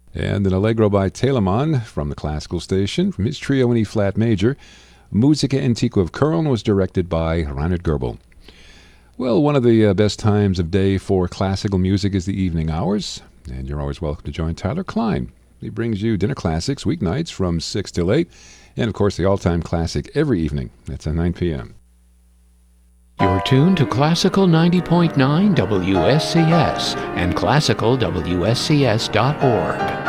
And an Allegro by Telemann from the classical station, from his trio in E-flat major. Musica Antiqua of Köln was directed by Reinhard Goebel. Well, one of the best times of day for classical music is the evening hours, and you're always welcome to join Tyler Klein. He brings you dinner classics weeknights from 6 till 8, and of course the all-time classic every evening. That's at 9 p.m. You're tuned to Classical 90.9 WSCS and classicalwscs.org.